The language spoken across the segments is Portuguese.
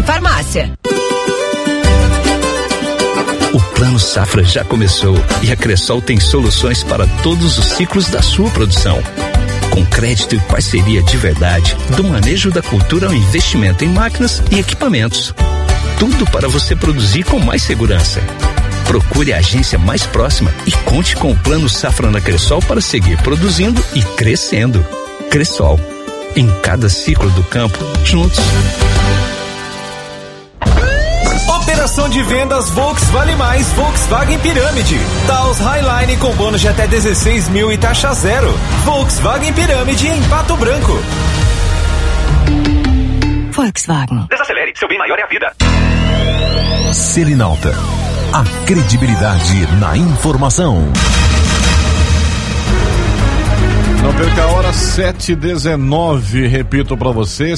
Fortec Farmácia. O Plano Safra já começou e a Cressol tem soluções para todos os ciclos da sua produção. Com crédito e parceria de verdade, do manejo da cultura ao investimento em máquinas e equipamentos. Tudo para você produzir com mais segurança. Procure a agência mais próxima e conte com o Plano Safra na Cressol para seguir produzindo e crescendo. Cressol, em cada ciclo do campo, juntos. Operação de vendas Volks Vale Mais Volkswagen Pirâmide. Taos Highline com bônus de até 16 mil e taxa zero. Volkswagen Pirâmide em Pato Branco. Volkswagen. Desacelere, seu bem maior é a vida. Selinalta, a credibilidade na informação. Não perca a hora, 7h19, repito para você,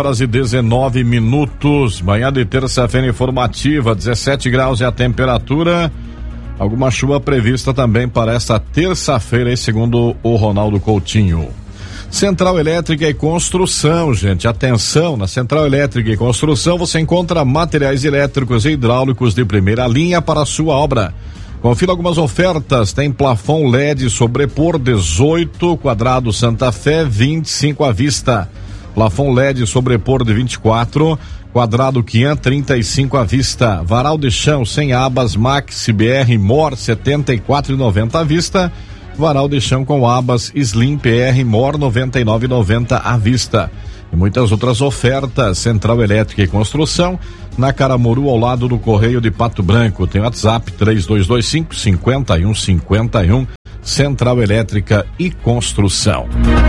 7h19. Manhã de terça-feira informativa, 17 graus é a temperatura. Alguma chuva prevista também para esta terça-feira, segundo o Ronaldo Coutinho. Central Elétrica e Construção, gente, atenção, na Central Elétrica e Construção você encontra materiais elétricos e hidráulicos de primeira linha para a sua obra. Confira algumas ofertas, tem plafon LED sobrepor 18, quadrado Santa Fé 25 à vista. Plafon LED sobrepor de 24, quadrado 535 à vista. Varal de chão sem abas Maxi BR Mor 74,90 à vista. Varal de chão com abas Slim PR Mor 99,90 à vista. E muitas outras ofertas. Central Elétrica e Construção, na Caramoru, ao lado do Correio de Pato Branco. Tem WhatsApp 3225-5151. Central Elétrica e Construção.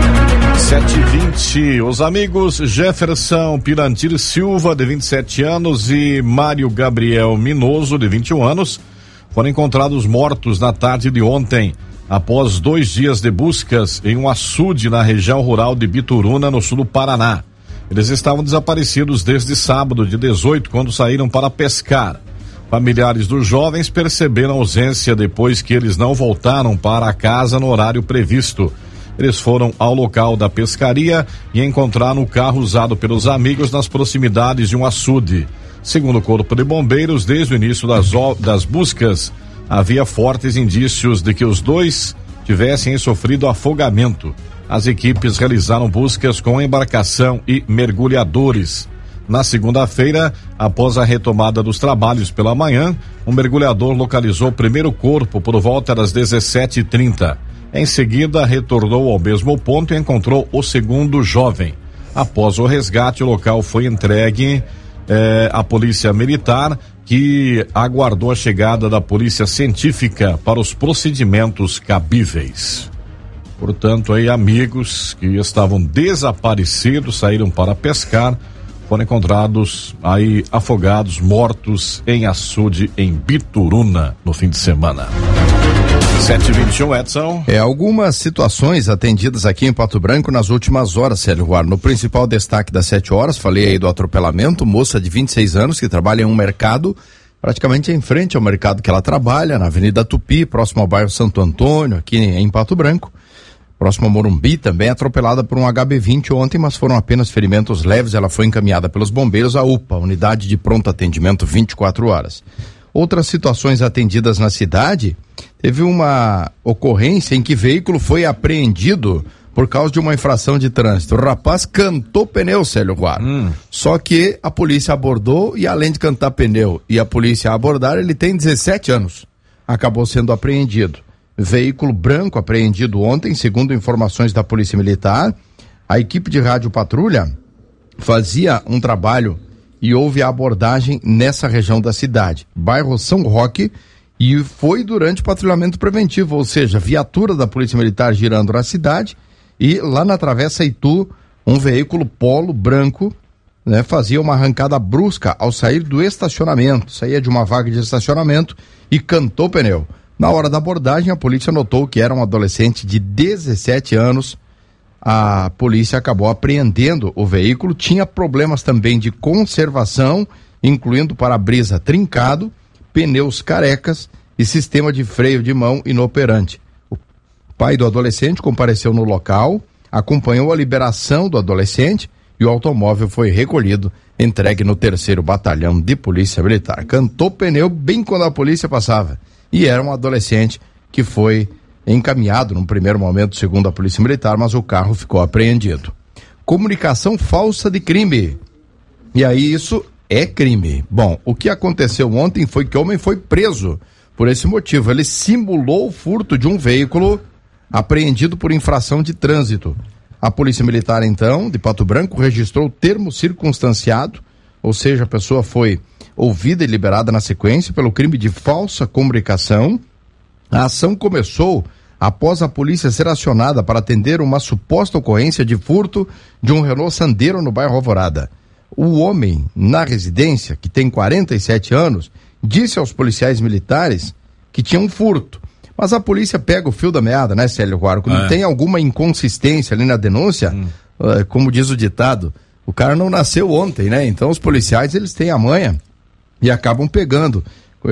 7h20, os amigos Jefferson Pirantir Silva, de 27 anos, e Mário Gabriel Minoso, de 21 anos, foram encontrados mortos na tarde de ontem, após 2 dias de buscas em um açude na região rural de Bituruna, no sul do Paraná. Eles estavam desaparecidos desde sábado, de 18, quando saíram para pescar. Familiares dos jovens perceberam a ausência depois que eles não voltaram para a casa no horário previsto. Eles foram ao local da pescaria e encontraram o carro usado pelos amigos nas proximidades de um açude. Segundo o Corpo de Bombeiros, desde o início das buscas, havia fortes indícios de que os dois tivessem sofrido afogamento. As equipes realizaram buscas com embarcação e mergulhadores. Na segunda-feira, após a retomada dos trabalhos pela manhã, um mergulhador localizou o primeiro corpo por volta das 17h30. Em seguida, retornou ao mesmo ponto e encontrou o segundo jovem. Após o resgate, o local foi entregue à Polícia Militar, que aguardou a chegada da Polícia Científica para os procedimentos cabíveis. Portanto, aí amigos que estavam desaparecidos, saíram para pescar, foram encontrados aí afogados, mortos em açude em Bituruna no fim de semana. 7h21, Edson. Algumas situações atendidas aqui em Pato Branco nas últimas horas, Sérgio Guardo. No principal destaque das 7 horas, falei aí do atropelamento, moça de 26 anos que trabalha em um mercado, praticamente em frente ao mercado que ela trabalha, na Avenida Tupi, próximo ao bairro Santo Antônio, aqui em Pato Branco. Próximo a Morumbi, também atropelada por um HB20 ontem, mas foram apenas ferimentos leves. Ela foi encaminhada pelos bombeiros à UPA, Unidade de Pronto Atendimento 24 horas. Outras situações atendidas na cidade, teve uma ocorrência em que veículo foi apreendido por causa de uma infração de trânsito. O rapaz cantou pneu, Célio Guardo. Só que a polícia abordou e, além de cantar pneu e a polícia abordar, ele tem 17 anos. Acabou sendo apreendido. Veículo branco apreendido ontem, segundo informações da Polícia Militar. A equipe de rádio patrulha fazia um trabalho e houve a abordagem nessa região da cidade, bairro São Roque, e foi durante o patrulhamento preventivo, ou seja, viatura da Polícia Militar girando na cidade, e lá na Travessa Itu, um veículo Polo branco, né, fazia uma arrancada brusca ao sair do estacionamento, saía de uma vaga de estacionamento e cantou pneu. Na hora da abordagem, a polícia notou que era um adolescente de 17 anos. A polícia acabou apreendendo o veículo, tinha problemas também de conservação, incluindo para-brisa trincado, pneus carecas e sistema de freio de mão inoperante. O pai do adolescente compareceu no local, acompanhou a liberação do adolescente e o automóvel foi recolhido entregue no 3º Batalhão de Polícia Militar. Cantou pneu bem quando a polícia passava. E era um adolescente que foi encaminhado num primeiro momento, segundo a Polícia Militar, mas o carro ficou apreendido. Comunicação falsa de crime. E aí isso é crime. Bom, o que aconteceu ontem foi que o homem foi preso por esse motivo. Ele simulou o furto de um veículo apreendido por infração de trânsito. A Polícia Militar, então, de Pato Branco, registrou o termo circunstanciado, ou seja, a pessoa foi ouvida e liberada na sequência pelo crime de falsa comunicação. A ação começou após a polícia ser acionada para atender uma suposta ocorrência de furto de um Renault Sandero no bairro Alvorada. O homem, na residência, que tem 47 anos, disse aos policiais militares que tinha um furto. Mas a polícia pega o fio da meada, né, Célio Ruaro? Quando tem alguma inconsistência ali na denúncia, como diz o ditado, o cara não nasceu ontem, né? Então os policiais, eles têm a manha e acabam pegando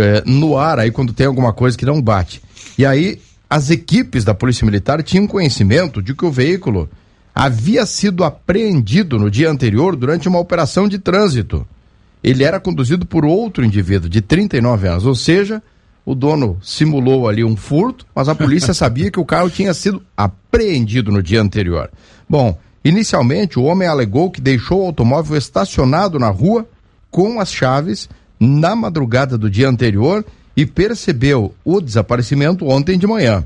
no ar aí quando tem alguma coisa que não bate. E aí as equipes da Polícia Militar tinham conhecimento de que o veículo havia sido apreendido no dia anterior durante uma operação de trânsito. Ele era conduzido por outro indivíduo de 39 anos, ou seja, o dono simulou ali um furto, mas a polícia sabia que o carro tinha sido apreendido no dia anterior. Bom, inicialmente o homem alegou que deixou o automóvel estacionado na rua com as chaves na madrugada do dia anterior e percebeu o desaparecimento ontem de manhã.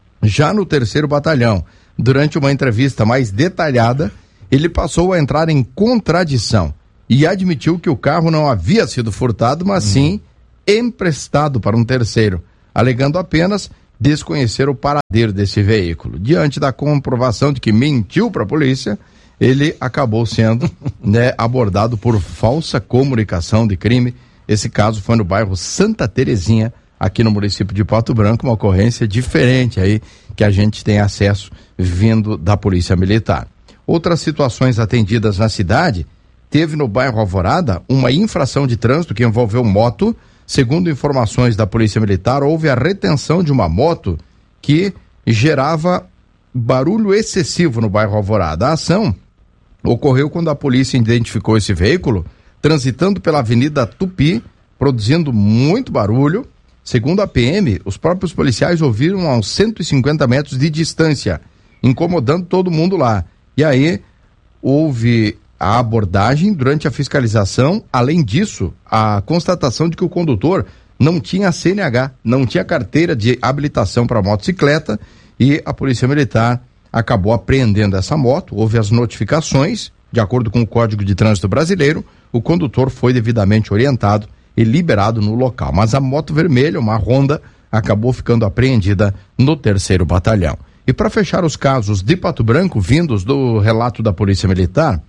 Já no 3º Batalhão, durante uma entrevista mais detalhada, ele passou a entrar em contradição e admitiu que o carro não havia sido furtado, mas sim emprestado para um terceiro, alegando apenas desconhecer o paradeiro desse veículo. Diante da comprovação de que mentiu para a polícia, ele acabou sendo abordado por falsa comunicação de crime. Esse caso foi no bairro Santa Terezinha, aqui no município de Pato Branco, uma ocorrência diferente aí que a gente tem acesso vindo da Polícia Militar. Outras situações atendidas na cidade, teve no bairro Alvorada uma infração de trânsito que envolveu moto. Segundo informações da Polícia Militar, houve a retenção de uma moto que gerava barulho excessivo no bairro Alvorada. A ação ocorreu quando a polícia identificou esse veículo transitando pela Avenida Tupi, produzindo muito barulho. Segundo a PM, os próprios policiais ouviram a uns 150 metros de distância, incomodando todo mundo lá. E aí houve a abordagem durante a fiscalização. Além disso, a constatação de que o condutor não tinha CNH, não tinha carteira de habilitação para motocicleta, e a Polícia Militar acabou apreendendo essa moto. Houve as notificações, de acordo com o Código de Trânsito Brasileiro, o condutor foi devidamente orientado e liberado no local. Mas a moto vermelha, uma Honda, acabou ficando apreendida no 3º Batalhão. E para fechar os casos de Pato Branco, vindos do relato da Polícia Militar,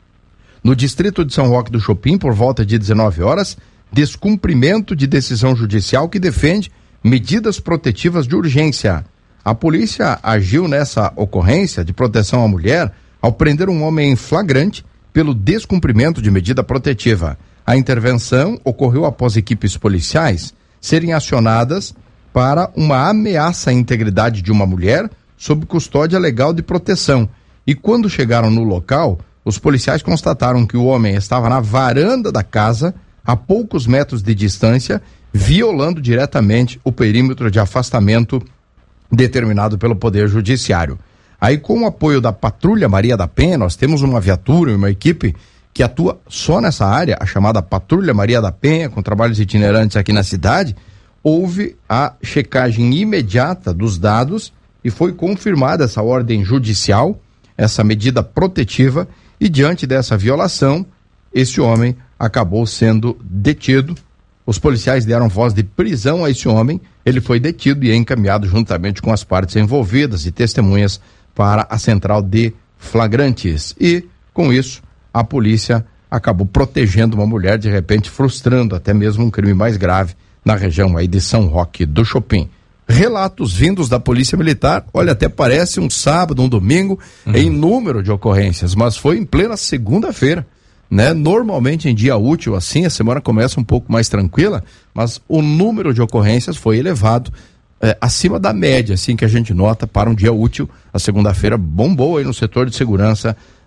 no distrito de São Roque do Chopin, por volta de 19 horas, descumprimento de decisão judicial que defende medidas protetivas de urgência. A polícia agiu nessa ocorrência de proteção à mulher ao prender um homem em flagrante pelo descumprimento de medida protetiva. A intervenção ocorreu após equipes policiais serem acionadas para uma ameaça à integridade de uma mulher sob custódia legal de proteção. E quando chegaram no local, os policiais constataram que o homem estava na varanda da casa, a poucos metros de distância, violando diretamente o perímetro de afastamento determinado pelo Poder Judiciário. Aí, com o apoio da Patrulha Maria da Penha, nós temos uma viatura e uma equipe que atua só nessa área, a chamada Patrulha Maria da Penha, com trabalhos itinerantes aqui na cidade. Houve a checagem imediata dos dados e foi confirmada essa ordem judicial, essa medida protetiva. E diante dessa violação, esse homem acabou sendo detido. Os policiais deram voz de prisão a esse homem. Ele foi detido e encaminhado juntamente com as partes envolvidas e testemunhas para a central de flagrantes. E, com isso, a polícia acabou protegendo uma mulher, de repente frustrando até mesmo um crime mais grave na região aí de São Roque do Chopin. Relatos vindos da Polícia Militar, olha, até parece um sábado, um domingo, em número de ocorrências, mas foi em plena segunda-feira, né? Normalmente em dia útil assim, a semana começa um pouco mais tranquila, mas o número de ocorrências foi elevado, acima da média, assim, que a gente nota para um dia útil. A segunda-feira bombou aí no setor de segurança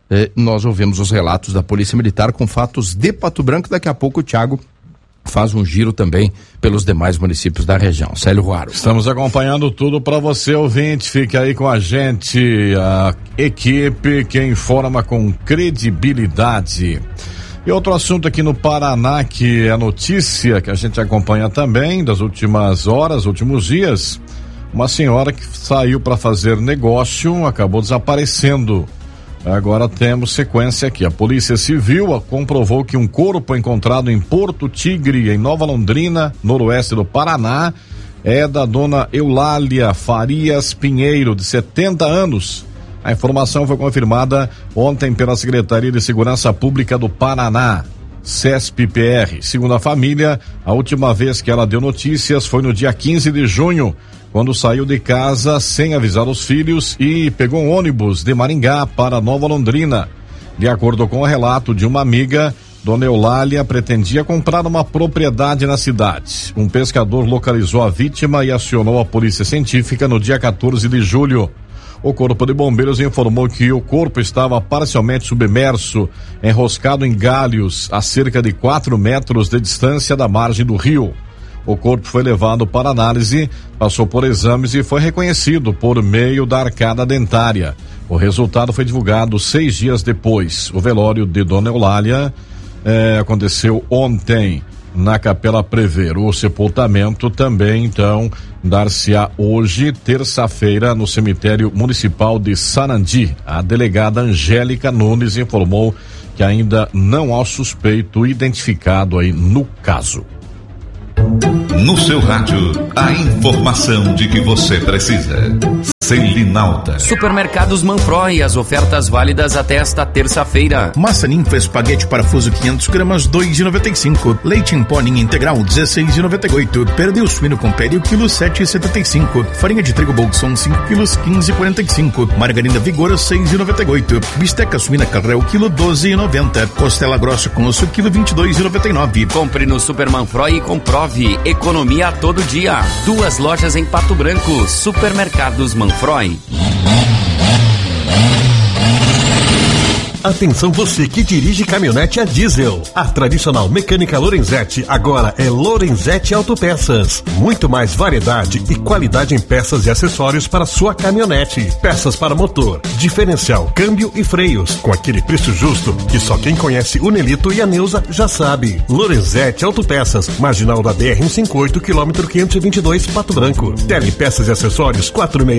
nós ouvimos os relatos da Polícia Militar com fatos de Pato Branco. Daqui a pouco o Thiago faz um giro também pelos demais municípios da região. Célio Ruaro. Estamos acompanhando tudo para você, ouvinte. Fique aí com a gente, a equipe que informa com credibilidade. E outro assunto aqui no Paraná, que é a notícia que a gente acompanha também das últimas horas, últimos dias. Uma senhora que saiu para fazer negócio acabou desaparecendo. Agora temos sequência aqui. A Polícia Civil comprovou que um corpo encontrado em Porto Tigre, em Nova Londrina, noroeste do Paraná, é da dona Eulália Farias Pinheiro, de 70 anos. A informação foi confirmada ontem pela Secretaria de Segurança Pública do Paraná, CESP-PR. Segundo a família, a última vez que ela deu notícias foi no dia 15 de junho, quando saiu de casa sem avisar os filhos e pegou um ônibus de Maringá para Nova Londrina. De acordo com o relato de uma amiga, dona Eulália pretendia comprar uma propriedade na cidade. Um pescador localizou a vítima e acionou a polícia científica no dia 14 de julho. O Corpo de Bombeiros informou que o corpo estava parcialmente submerso, enroscado em galhos a cerca de 4 metros de distância da margem do rio. O corpo foi levado para análise, passou por exames e foi reconhecido por meio da arcada dentária. O resultado foi divulgado 6 dias depois. O velório de dona Eulália aconteceu ontem na Capela Prever. O sepultamento também, então, dar-se-á hoje, terça-feira, no cemitério municipal de Sarandi. A delegada Angélica Nunes informou que ainda não há suspeito identificado aí no caso. No seu rádio, a informação de que você precisa. Selinalta. Supermercados Manfroy, as ofertas válidas até esta terça-feira. Massa ninfa espaguete parafuso 500 gramas, 2,95. Leite em pó ninho integral, 16,98. Pernil suíno com pele, quilo 7,75. Farinha de trigo Bolson, 5 quilos, 15,45. Margarina Vigor, 6,98. Bisteca suína Carrel, quilo 12,90. Costela grossa com osso, quilo 22,99. Compre no Super Manfroy e comprove. Economia todo dia. 2 lojas em Pato Branco. Supermercados Manfroy. Atenção você que dirige caminhonete a diesel. A tradicional mecânica Lorenzetti agora é Lorenzetti Autopeças. Muito mais variedade e qualidade em peças e acessórios para sua caminhonete. Peças para motor, diferencial, câmbio e freios. Com aquele preço justo que só quem conhece o Nelito e a Neuza já sabe. Lorenzetti Autopeças, marginal da BR-158, quilômetro 522, Pato Branco. Telepeças e acessórios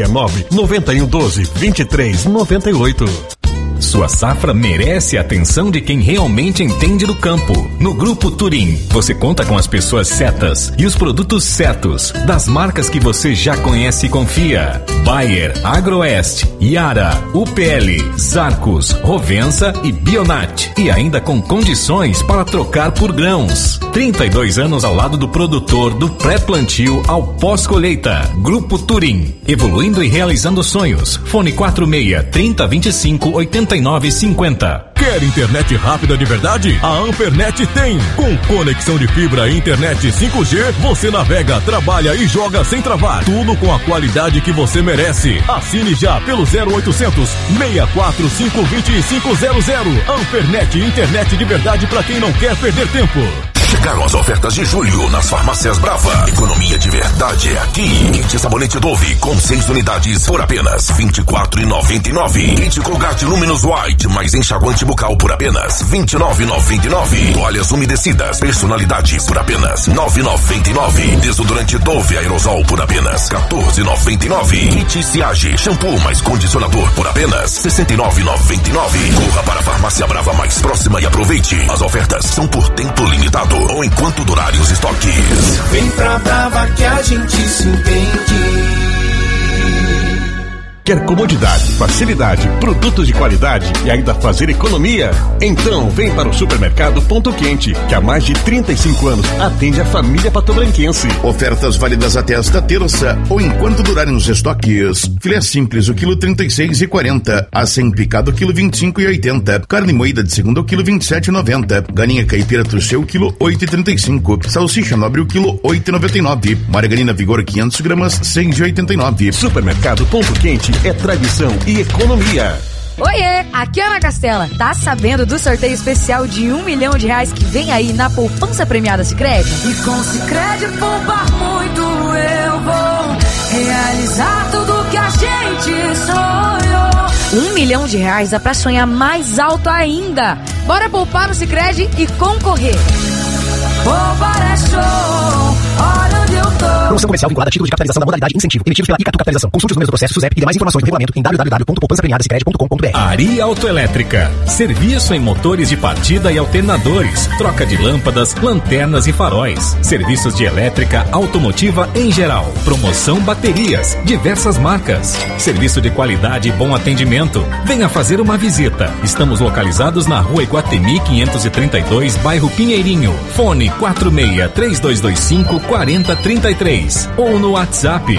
469-9112-2398. Sua safra merece a atenção de quem realmente entende do campo. No Grupo Turim, você conta com as pessoas certas e os produtos certos, das marcas que você já conhece e confia. Bayer, Agroeste, Yara, UPL, Zarcos, Rovensa e Bionat. E ainda com condições para trocar por grãos. 32 anos ao lado do produtor, do pré-plantio ao pós-colheita. Grupo Turim, evoluindo e realizando sonhos. Fone 46-3025-8950. Quer internet rápida de verdade? A Ampernet tem. Com conexão de fibra e internet 5G, você navega, trabalha e joga sem travar. Tudo com a qualidade que você merece. Assine já pelo 0800 645 2500. Ampernet, internet de verdade para quem não quer perder tempo. Chegaram as ofertas de julho nas farmácias Brava. Economia de verdade é aqui. Kit sabonete Dove com 6 unidades por apenas R$24,99. Kit Colgate Luminous White mais enxaguante bucal por apenas R$29,99. Toalhas umedecidas personalidade por apenas R$9,99. Desodorante Dove aerosol por apenas R$14,99. Kit Siage shampoo mais condicionador por apenas R$69,99. Corra para a farmácia Brava mais próxima e aproveite. As ofertas são por tempo limitado ou enquanto durarem os estoques. Vem pra Brava que a gente se entende. Quer comodidade, facilidade, produtos de qualidade e ainda fazer economia? Então vem para o Supermercado Ponto Quente, que há mais de 35 anos atende a família patobranquense. Ofertas válidas até esta terça ou enquanto durarem os estoques. Filé simples, o quilo 36,40. Acém picado, o quilo 25,80. Carne moída de segunda, o quilo 27,90. Galinha caipira Truchê, o quilo 8,35. Salsicha nobre, o quilo 8,99. Margarina Vigor 500 gramas, 6,89. Supermercado Ponto Quente é tradição e economia. Oiê, aqui é a Ana Castela. Tá sabendo do sorteio especial de R$1 milhão que vem aí na poupança premiada Sicredi? E com Sicredi poupar muito eu vou realizar tudo que a gente sonhou. R$1 milhão dá pra sonhar mais alto ainda. Bora poupar no Sicredi e concorrer. Poupar é show, olha onde eu tô. Promoção comercial vinculada a título de capitalização da modalidade incentivo, emitidos pela Icatu Capitalização. Consulte os números do processo SUSEP e demais informações do regulamento em www.poupançapremiadasicredi.com.br. Ari Autoelétrica. Serviço em motores de partida e alternadores. Troca de lâmpadas, lanternas e faróis. Serviços de elétrica automotiva em geral. Promoção baterias. Diversas marcas. Serviço de qualidade e bom atendimento. Venha fazer uma visita. Estamos localizados na Rua Iguatemi 532, bairro Pinheirinho. Fone 46-3225-4033 ou no WhatsApp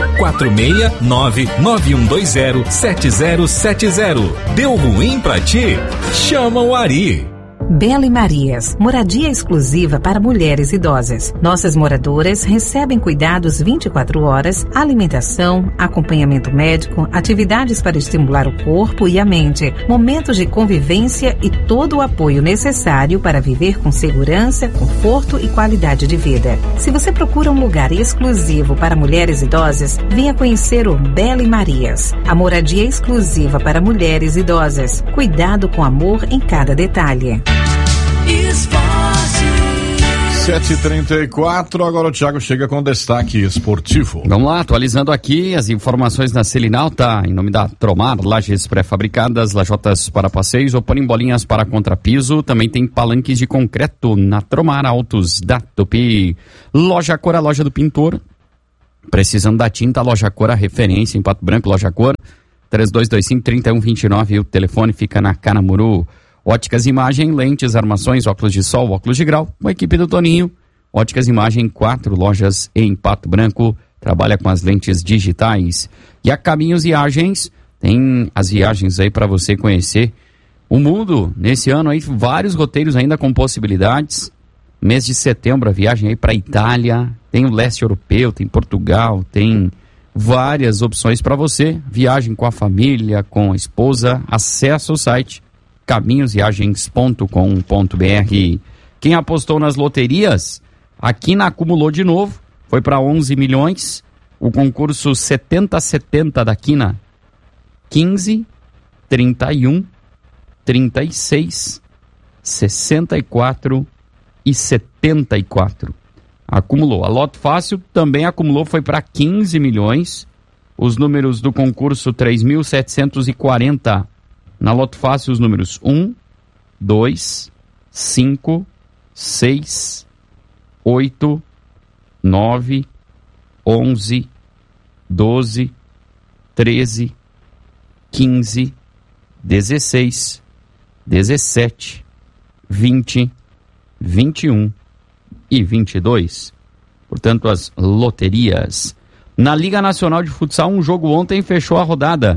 469-9120-7070. Deu ruim pra ti? Chama o Ari. Bela e Marias, moradia exclusiva para mulheres idosas. Nossas moradoras recebem cuidados 24 horas, alimentação, acompanhamento médico, atividades para estimular o corpo e a mente, momentos de convivência e todo o apoio necessário para viver com segurança, conforto e qualidade de vida. Se você procura um lugar exclusivo para mulheres idosas, venha conhecer o Bela e Marias, a moradia exclusiva para mulheres idosas. Cuidado com amor em cada detalhe. 7h34, agora o Thiago chega com destaque esportivo. Vamos lá, atualizando aqui as informações da Selinalta, em nome da Tromar, lajes pré-fabricadas, lajotas para passeios, Oponim bolinhas para contrapiso, também tem palanques de concreto na Tromar, autos da Tupi. Loja Cor, a loja do pintor, precisando da tinta, Loja Cor, a referência em Pato Branco, Loja Cor, 3225-3129, e o telefone fica na Canamuru. Óticas Imagem, lentes, armações, óculos de sol, óculos de grau, com a equipe do Toninho. Óticas Imagem, 4 lojas em Pato Branco, trabalha com as lentes digitais. E a Caminhos Viagens, tem as viagens aí para você conhecer o mundo. Nesse ano aí, vários roteiros ainda com possibilidades. Mês de setembro, a viagem aí para Itália, tem o leste europeu, tem Portugal, tem várias opções para você. Viagem com a família, com a esposa, acessa o site caminhosviagens.com.br. Quem apostou nas loterias, a Quina acumulou de novo, foi para 11 milhões, o concurso 70-70 da Quina, 15, 31, 36, 64 e 74. Acumulou. A Loto Fácil também acumulou, foi para 15 milhões, os números do concurso 3.740. Na Loto Fácil, os números 1, 2, 5, 6, 8, 9, 11, 12, 13, 15, 16, 17, 20, 21 e 22. Portanto, as loterias. Na Liga Nacional de Futsal, um jogo ontem fechou a rodada.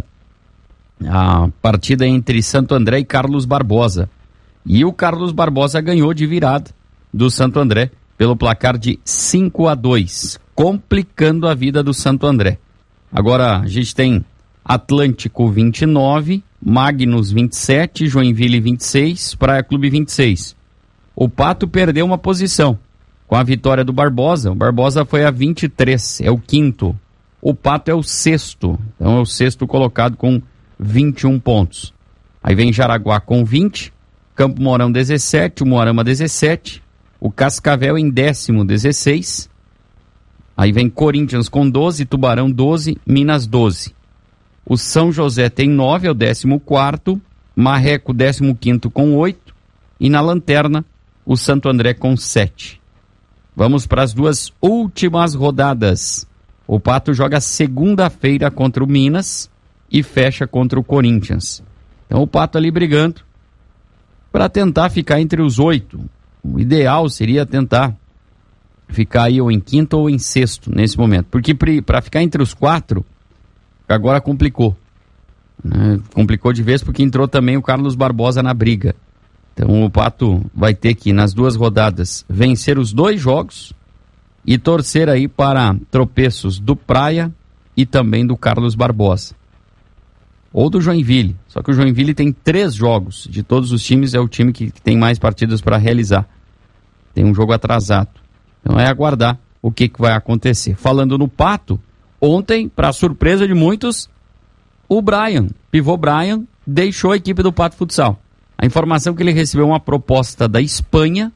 A partida entre Santo André e Carlos Barbosa. E o Carlos Barbosa ganhou de virada do Santo André pelo placar de 5-2, complicando a vida do Santo André. Agora a gente tem Atlântico 29, Magnus 27, Joinville 26, Praia Clube 26. O Pato perdeu uma posição com a vitória do Barbosa. O Barbosa foi a 23, é o quinto. O Pato é o sexto, então é o sexto colocado com 21 pontos. Aí vem Jaraguá com 20, Campo Mourão 17, o Moarama 17, o Cascavel em 10º, 16. Aí vem Corinthians com 12, Tubarão 12, Minas 12. O São José tem 9, é o 14º, Marreco 15º com 8, e na lanterna o Santo André com 7. Vamos para as duas últimas rodadas. O Pato joga segunda-feira contra o Minas e fecha contra o Corinthians. Então o Pato ali brigando para tentar ficar entre os 8. O ideal seria tentar ficar aí ou em quinto ou em sexto nesse momento. Porque para ficar entre os 4, agora complicou. Complicou de vez porque entrou também o Carlos Barbosa na briga. Então o Pato vai ter que, nas duas rodadas, vencer os 2 jogos e torcer aí para tropeços do Praia e também do Carlos Barbosa. ou do Joinville. Só que o Joinville tem 3 jogos. De todos os times, é o time que tem mais partidas para realizar. Tem um jogo atrasado. Então é aguardar o que vai acontecer. Falando no Pato, ontem, para surpresa de muitos, o pivô Brian, deixou a equipe do Pato Futsal. A informação é que ele recebeu uma proposta da Espanha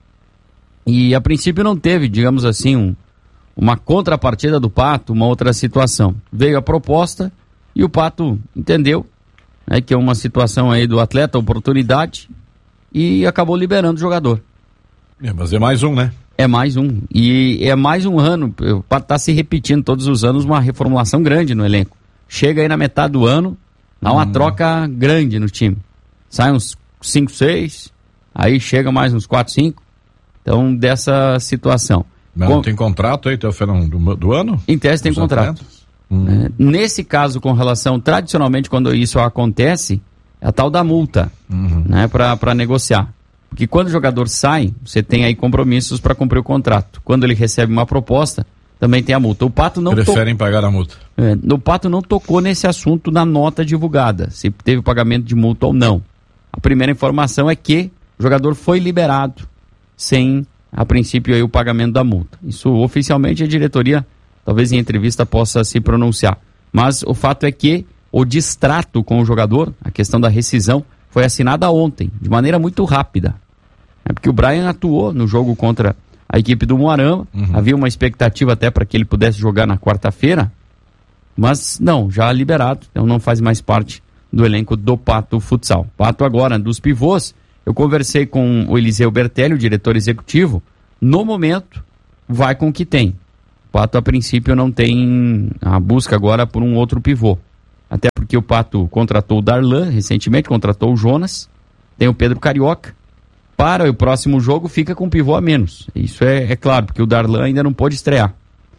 e a princípio não teve, digamos assim, uma contrapartida do Pato, uma outra situação. Veio a proposta e o Pato entendeu, né, que é uma situação aí do atleta, oportunidade, e acabou liberando o jogador. Mas é mais um, né? É mais um. E é mais um ano. O Pato está se repetindo todos os anos, uma reformulação grande no elenco. Chega aí na metade do ano, dá uma troca grande no time. Sai uns 5, 6, aí chega mais uns 4, 5. Então, dessa situação. Mas não tem contrato aí até o final do ano? Em tese tem contrato. Nesse caso, com relação, tradicionalmente, quando isso acontece, é a tal da multa, né, para negociar. Porque quando o jogador sai, você tem aí compromissos para cumprir o contrato. Quando ele recebe uma proposta, também tem a multa. O Pato não preferem pagar a multa. O Pato não tocou nesse assunto na nota divulgada, se teve pagamento de multa ou não. A primeira informação é que o jogador foi liberado sem, a princípio, aí, o pagamento da multa. Isso oficialmente a diretoria, talvez em entrevista, possa se pronunciar. Mas o fato é que o distrato com o jogador, a questão da rescisão, foi assinada ontem, de maneira muito rápida. É porque o Brian atuou no jogo contra a equipe do Moarama, havia uma expectativa até para que ele pudesse jogar na quarta-feira, mas não, já liberado, então não faz mais parte do elenco do Pato Futsal. Pato agora, dos pivôs, eu conversei com o Eliseu Bertelli, o diretor executivo, no momento, vai com o que tem. O Pato, a princípio, não tem a busca agora por um outro pivô. Até porque o Pato contratou o Darlan, recentemente contratou o Jonas, tem o Pedro Carioca. Para o próximo jogo fica com um pivô a menos. Isso é claro, porque o Darlan ainda não pôde estrear.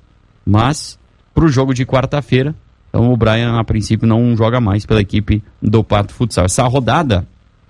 Mas, para o jogo de quarta-feira, então o Brian, a princípio, não joga mais pela equipe do Pato Futsal. Essa rodada,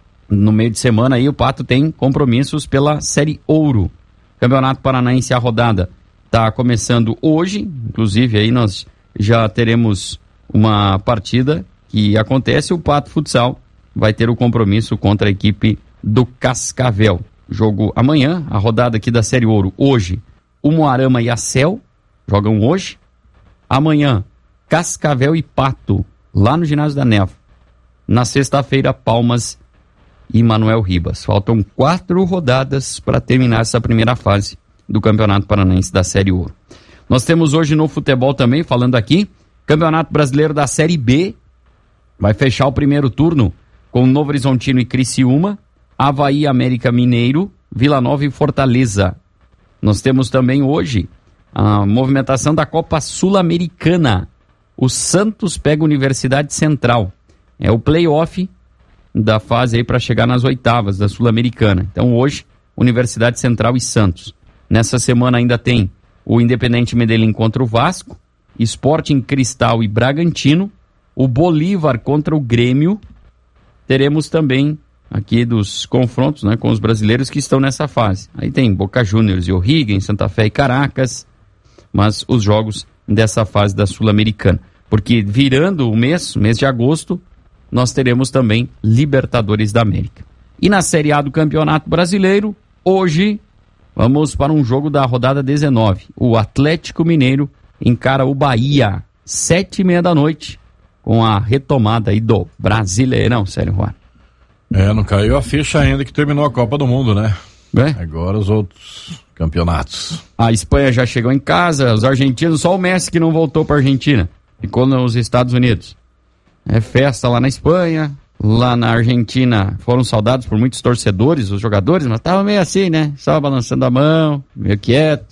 no meio de semana, aí o Pato tem compromissos pela Série Ouro. Campeonato Paranaense, a rodada está começando hoje. Inclusive, aí nós já teremos uma partida que acontece. O Pato Futsal vai ter o compromisso contra a equipe do Cascavel. Jogo amanhã, a rodada aqui da Série Ouro. Hoje, o Moarama e a Cel jogam hoje. Amanhã, Cascavel e Pato, lá no ginásio da Neva. Na sexta-feira, Palmas e Manuel Ribas. Faltam 4 rodadas para terminar essa primeira fase do Campeonato Paranaense da Série Ouro. Nós temos hoje no futebol também, falando aqui, Campeonato Brasileiro da Série B. Vai fechar o primeiro turno com Novo Horizontino e Criciúma, Avaí, América Mineiro, Vila Nova e Fortaleza. Nós temos também hoje a movimentação da Copa Sul-Americana. O Santos pega a Universidade Central. É o play-off da fase aí para chegar nas oitavas da Sul-Americana. Então hoje, Universidade Central e Santos. Nessa semana ainda tem o Independente Medellín contra o Vasco, Sporting Cristal e Bragantino, o Bolívar contra o Grêmio. Teremos também aqui dos confrontos, né, com os brasileiros que estão nessa fase. Aí tem Boca Juniors e O'Higgins, Santa Fé e Caracas, mas os jogos dessa fase da Sul-Americana. Porque virando o mês de agosto, nós teremos também Libertadores da América. E na Série A do Campeonato Brasileiro, hoje, vamos para um jogo da rodada 19. O Atlético Mineiro encara o Bahia, 7h30 da noite, com a retomada aí do Brasileirão, Sérgio Juan. Não caiu a ficha ainda que terminou a Copa do Mundo, né? Agora os outros campeonatos. A Espanha já chegou em casa, os argentinos, só o Messi que não voltou para a Argentina, ficou nos Estados Unidos. É festa lá na Espanha, lá na Argentina foram saudados por muitos torcedores, os jogadores, mas tava meio assim, né? Só balançando a mão, meio quieto.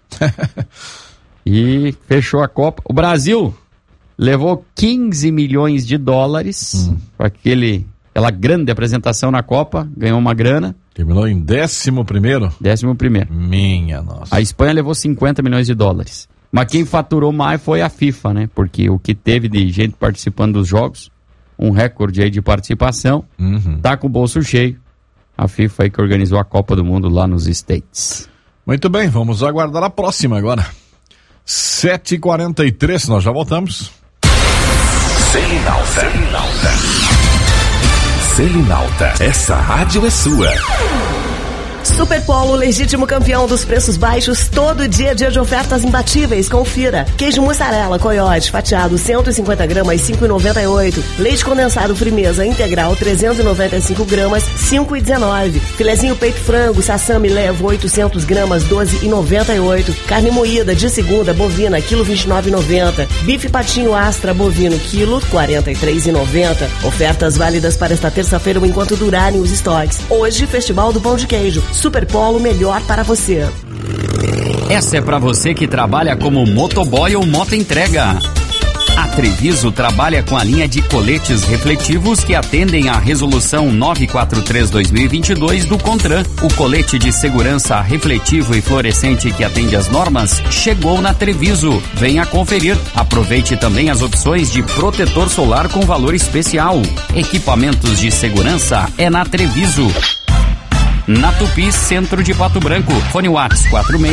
E fechou a Copa. O Brasil levou 15 milhões de dólares para aquela grande apresentação na Copa, ganhou uma grana. Terminou em 11º? 11º. Minha nossa. A Espanha levou 50 milhões de dólares. Mas quem faturou mais foi a FIFA, né? Porque o que teve de gente participando dos jogos, um recorde aí de participação, tá com o bolso cheio. A FIFA aí que organizou a Copa do Mundo lá nos States. Muito bem, vamos aguardar a próxima agora. 7h43, nós já voltamos. Selinalta, essa rádio é sua. Super Polo, legítimo campeão dos preços baixos, todo dia de ofertas imbatíveis, confira. Queijo mussarela, coiote, fatiado, 150 gramas, 5,98. Leite condensado Frimeza integral, 395 gramas, 5,19. Filezinho peito frango, sassami levo, 800 gramas, 12,98. Carne moída de segunda, bovina, quilo 29,90. Bife patinho astra, bovino, quilo 43,90. Ofertas válidas para esta terça-feira enquanto durarem os estoques. Hoje, Festival do Pão de Queijo. Super Polo, melhor para você. Essa é para você que trabalha como motoboy ou motoentrega. A Treviso trabalha com a linha de coletes refletivos que atendem à resolução 943/2022 do CONTRAN. O colete de segurança refletivo e fluorescente que atende às normas chegou na Treviso. Venha conferir. Aproveite também as opções de protetor solar com valor especial. Equipamentos de segurança é na Treviso. Na Tupi, centro de Pato Branco. Fone Whats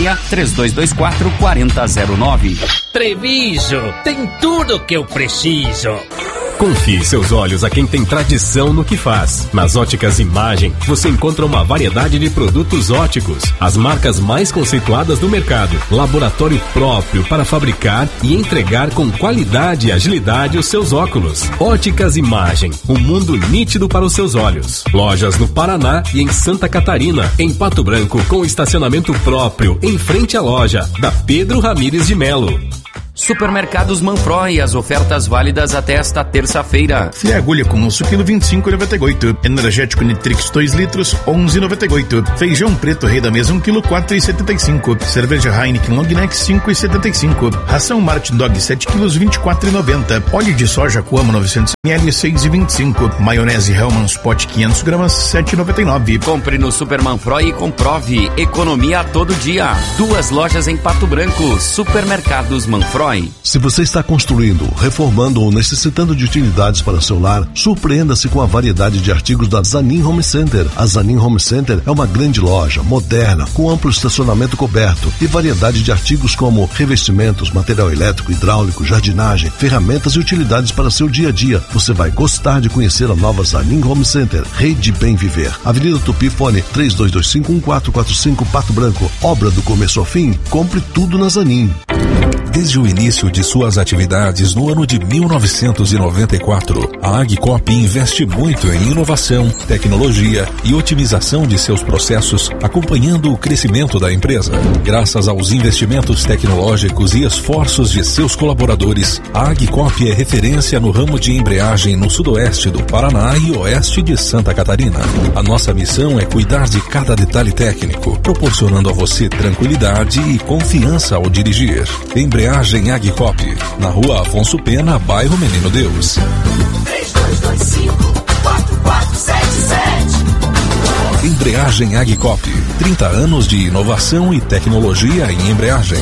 46-3224-4009. Treviso, tem tudo que eu preciso. Confie seus olhos a quem tem tradição no que faz. Nas Óticas Imagem, você encontra uma variedade de produtos óticos, as marcas mais conceituadas do mercado, laboratório próprio para fabricar e entregar com qualidade e agilidade os seus óculos. Óticas Imagem, um mundo nítido para os seus olhos. Lojas no Paraná e em Santa Catarina, em Pato Branco, com estacionamento próprio, em frente à loja, da Pedro Ramires de Melo. Supermercados Manfroy, as ofertas válidas até esta terça-feira. Filé agulha com osso, quilo 25,98. Energético Nitrix 2 litros, 11,98. Feijão preto Rei da Mesa, 1 quilo, 4,75. Cerveja Heineken Long Neck, 5,75. Ração Martin Dog, 7 quilos, 24,90. Óleo de soja Coamo 900 ml, 6,25. Maionese Hellmann's Pot 500 gramas, 7,99. Compre no Super Manfroy e comprove. Economia a todo dia. 2 lojas em Pato Branco. Supermercados Manfroy. Se você está construindo, reformando ou necessitando de utilidades para seu lar, surpreenda-se com a variedade de artigos da Zanin Home Center. A Zanin Home Center é uma grande loja, moderna, com amplo estacionamento coberto e variedade de artigos como revestimentos, material elétrico, hidráulico, jardinagem, ferramentas e utilidades para seu dia a dia. Você vai gostar de conhecer a nova Zanin Home Center, Rede Bem Viver. Avenida Tupi, fone 3225-1445, Pato Branco. Obra do começo ao fim, compre tudo na Zanin. Desde o início de suas atividades no ano de 1994, a Agcop investe muito em inovação, tecnologia e otimização de seus processos, acompanhando o crescimento da empresa. Graças aos investimentos tecnológicos e esforços de seus colaboradores, a Agcop é referência no ramo de embreagem no sudoeste do Paraná e oeste de Santa Catarina. A nossa missão é cuidar de cada detalhe técnico, proporcionando a você tranquilidade e confiança ao dirigir. Embreagem Agcop, na Rua Afonso Pena, bairro Menino Deus. 3225-4477. Embreagem Agcop, 30 anos de inovação e tecnologia em embreagem.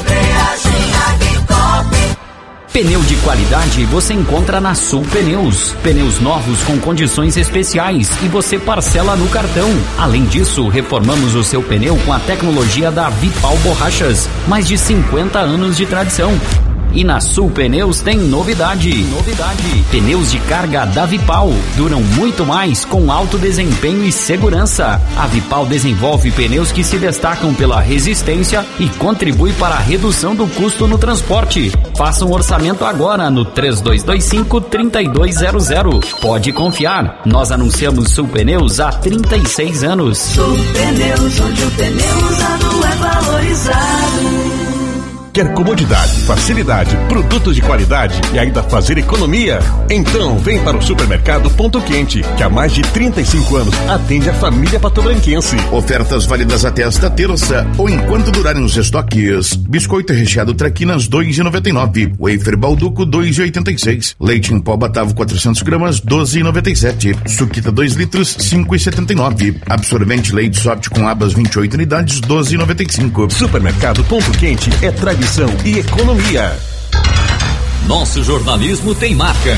Pneu de qualidade você encontra na Sul Pneus. Pneus novos com condições especiais e você parcela no cartão. Além disso, reformamos o seu pneu com a tecnologia da Vipal Borrachas. Mais de 50 anos de tradição. E na Sul Pneus tem novidade. Pneus de carga da Vipal duram muito mais com alto desempenho e segurança. A Vipal desenvolve pneus que se destacam pela resistência e contribui para a redução do custo no transporte. Faça um orçamento agora no 3225-3200. Pode confiar, nós anunciamos Sul Pneus há 36 anos. Sul Pneus, onde o pneu usado é valorizado. Quer comodidade, facilidade, produtos de qualidade e ainda fazer economia? Então vem para o Supermercado Ponto Quente, que há mais de 35 anos atende a família patobranquense. Ofertas válidas até esta terça ou enquanto durarem os estoques. Biscoito recheado Traquinas 2,99. Wafer Balduco 2,86. Leite em pó Batavo 400 gramas 12,97. Suquita 2 litros 5,79. Absorvente leite soft com abas 28 unidades 12,95. Supermercado Ponto Quente é tradição e economia. Nosso jornalismo tem marca,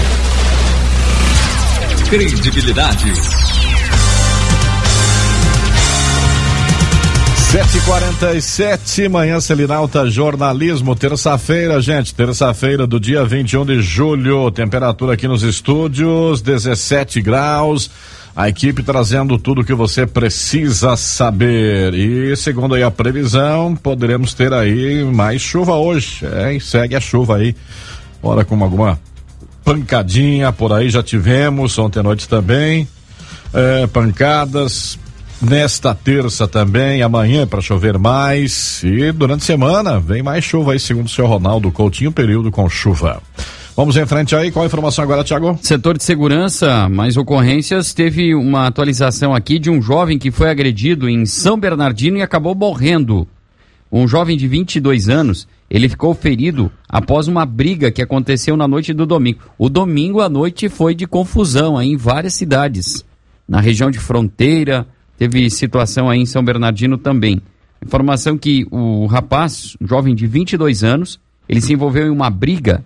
credibilidade. 7h47, manhã Selinalta Jornalismo, terça-feira, gente, terça-feira do dia 21 de julho, temperatura aqui nos estúdios, 17 graus, a equipe trazendo tudo que você precisa saber e segundo aí a previsão, poderemos ter aí mais chuva hoje, e segue a chuva aí, ora com alguma pancadinha por aí já tivemos, ontem à noite também, pancadas. Nesta terça também, amanhã para chover mais e durante a semana vem mais chuva aí, segundo o senhor Ronaldo Coutinho, período com chuva. Vamos em frente aí, qual a informação agora, Thiago? Setor de segurança, mais ocorrências, teve uma atualização aqui de um jovem que foi agredido em São Bernardino e acabou morrendo. Um jovem de 22 anos, ele ficou ferido após uma briga que aconteceu na noite do domingo. O domingo à noite foi de confusão aí em várias cidades, na região de Fronteira. Teve situação aí em São Bernardino também. Informação que o rapaz, um jovem de 22 anos, ele se envolveu em uma briga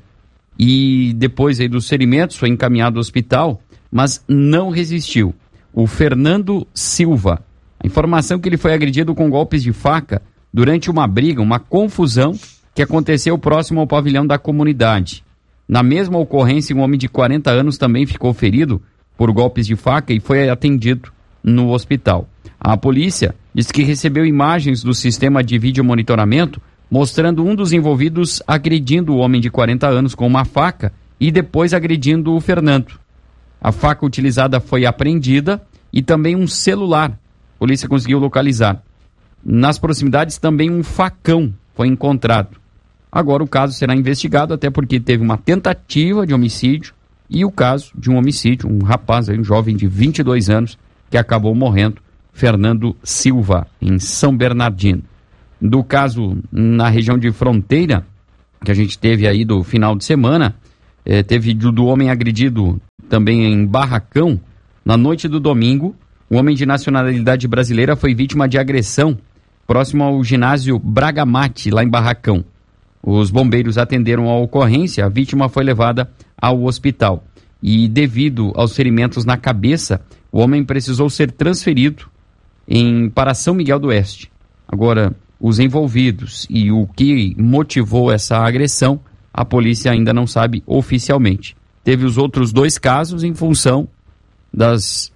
e depois aí dos ferimentos foi encaminhado ao hospital, mas não resistiu. O Fernando Silva. A informação que ele foi agredido com golpes de faca durante uma briga, uma confusão que aconteceu próximo ao pavilhão da comunidade. Na mesma ocorrência, um homem de 40 anos também ficou ferido por golpes de faca e foi atendido no hospital. A polícia diz que recebeu imagens do sistema de vídeo monitoramento mostrando um dos envolvidos agredindo o homem de 40 anos com uma faca e depois agredindo o Fernando. A faca utilizada foi apreendida e também um celular. A polícia conseguiu localizar. Nas proximidades também um facão foi encontrado. Agora o caso será investigado, até porque teve uma tentativa de homicídio e o caso de um homicídio, um rapaz, um jovem de 22 anos, que acabou morrendo, Fernando Silva, em São Bernardino. Do caso na região de Fronteira, que a gente teve aí do final de semana, teve do homem agredido também em Barracão, na noite do domingo, um homem de nacionalidade brasileira foi vítima de agressão próximo ao ginásio Bragamate, lá em Barracão. Os bombeiros atenderam a ocorrência, a vítima foi levada ao hospital. E devido aos ferimentos na cabeça, o homem precisou ser transferido para São Miguel do Oeste. Agora, os envolvidos e o que motivou essa agressão, a polícia ainda não sabe oficialmente. Teve os outros dois casos em função das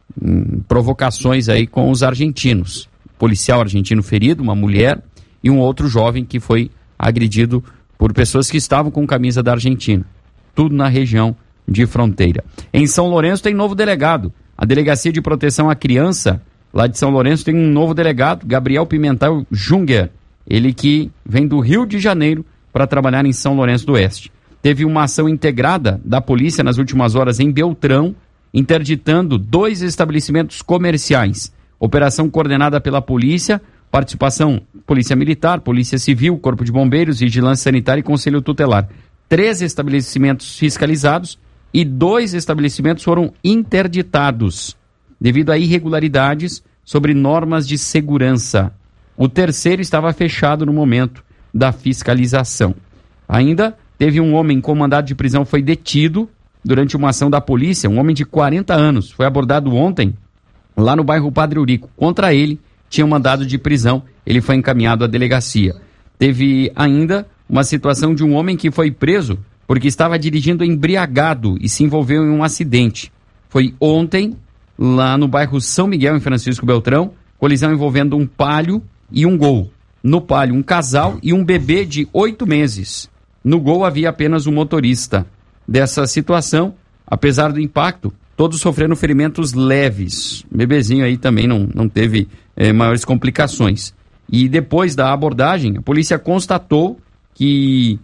provocações aí com os argentinos. Policial argentino ferido, uma mulher, e um outro jovem que foi agredido por pessoas que estavam com camisa da Argentina. Tudo na região de Fronteira. Em São Lourenço tem novo delegado. A Delegacia de Proteção à Criança, lá de São Lourenço, tem um novo delegado, Gabriel Pimentel Junger. Ele que vem do Rio de Janeiro para trabalhar em São Lourenço do Oeste. Teve uma ação integrada da polícia nas últimas horas em Beltrão, interditando 2 estabelecimentos comerciais. Operação coordenada pela polícia, participação Polícia Militar, Polícia Civil, Corpo de Bombeiros, Vigilância Sanitária e Conselho Tutelar. 3 estabelecimentos fiscalizados e 2 estabelecimentos foram interditados devido a irregularidades sobre normas de segurança. O terceiro estava fechado no momento da fiscalização. Ainda teve um homem com mandado de prisão, foi detido durante uma ação da polícia, um homem de 40 anos, foi abordado ontem lá no bairro Padre Eurico. Contra ele tinha um mandado de prisão, ele foi encaminhado à delegacia. Teve ainda uma situação de um homem que foi preso porque estava dirigindo embriagado e se envolveu em um acidente. Foi ontem, lá no bairro São Miguel, em Francisco Beltrão, colisão envolvendo um Palio e um Gol. No Palio, um casal e um bebê de 8 meses. No Gol havia apenas um motorista. Dessa situação, apesar do impacto, todos sofreram ferimentos leves. O bebezinho aí também não teve maiores complicações. E depois da abordagem, a polícia constatou que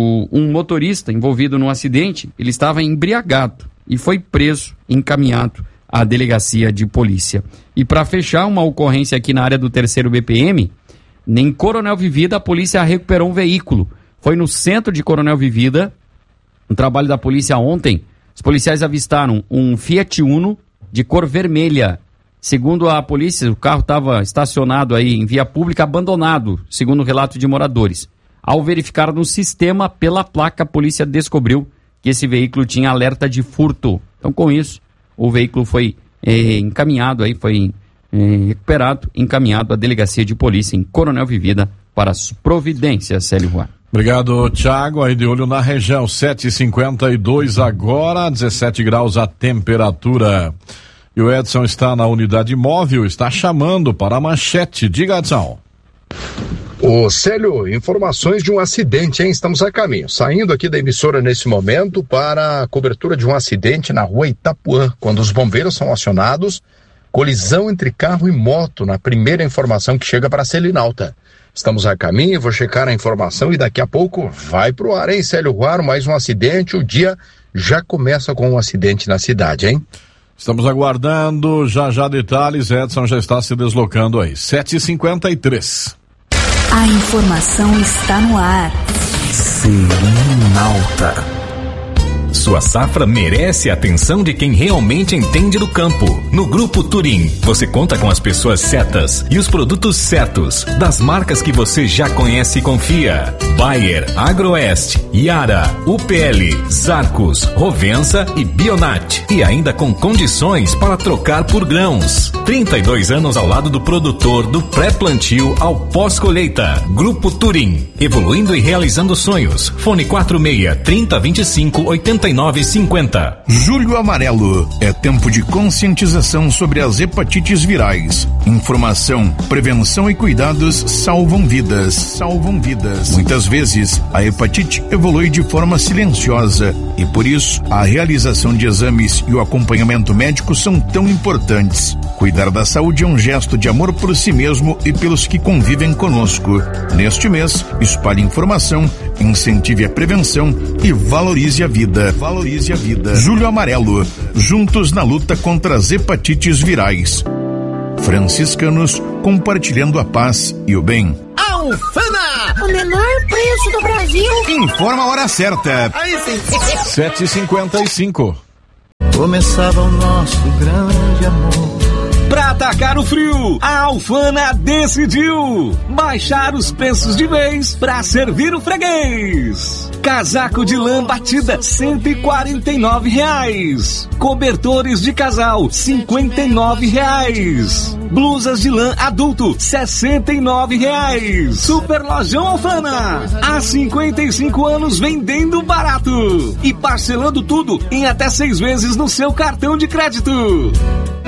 um motorista envolvido no acidente, ele estava embriagado e foi preso, encaminhado à delegacia de polícia. E para fechar, uma ocorrência aqui na área do 3º BPM, em Coronel Vivida, a polícia recuperou um veículo. Foi no centro de Coronel Vivida, um trabalho da polícia ontem. Os policiais avistaram um Fiat Uno de cor vermelha. Segundo a polícia, o carro estava estacionado aí em via pública, abandonado, segundo o relato de moradores. Ao verificar no sistema, pela placa, a polícia descobriu que esse veículo tinha alerta de furto. Então, com isso, o veículo foi encaminhado, aí, foi recuperado, encaminhado à delegacia de polícia em Coronel Vivida para as providências, Célio Juan. Obrigado, Thiago. Aí de olho na região, 7h52 agora, 17 graus a temperatura. E o Edson está na unidade móvel, está chamando para a manchete. Diga, Edson. Ô Célio, informações de um acidente, hein? Estamos a caminho, saindo aqui da emissora nesse momento para a cobertura de um acidente na rua Itapuã. Quando os bombeiros são acionados, colisão entre carro e moto, na primeira informação que chega para a Selinalta. Estamos a caminho, vou checar a informação e daqui a pouco vai pro ar, hein, Célio Ruaro? Mais um acidente, o dia já começa com um acidente na cidade, hein? Estamos aguardando, já detalhes, Edson já está se deslocando aí. 7h53. A informação está no ar. Selinalta. Sua safra merece a atenção de quem realmente entende do campo. No Grupo Turim, você conta com as pessoas certas e os produtos certos, das marcas que você já conhece e confia. Bayer, Agroeste, Yara, UPL, Zarcos, Rovensa e Bionat. E ainda com condições para trocar por grãos. 32 anos ao lado do produtor, do pré-plantio ao pós-colheita. Grupo Turim, evoluindo e realizando sonhos. Fone 46-3025-8950. Julho Amarelo. É tempo de conscientização sobre as hepatites virais. Informação, prevenção e cuidados salvam vidas. Salvam vidas. Muitas vezes, a hepatite evolui de forma silenciosa e por isso, a realização de exames e o acompanhamento médico são tão importantes. Cuidar da saúde é um gesto de amor por si mesmo e pelos que convivem conosco. Neste mês, espalhe informação, incentive a prevenção e valorize a vida. Valorize a vida. Julho Amarelo. Juntos na luta contra as hepatites virais. Franciscanos compartilhando a paz e o bem. Alfama! O menor preço do Brasil. Informa a hora certa. Aí sim. 7h55. Começava o nosso grande amor. Pra atacar o frio, a Alfana decidiu baixar os preços de vez pra servir o freguês. Casaco de lã batida, R$149. Cobertores de casal, R$59. Blusas de lã adulto, R$69. Super Lojão Alfana. Há 55 anos vendendo barato. E parcelando tudo em até 6 vezes no seu cartão de crédito.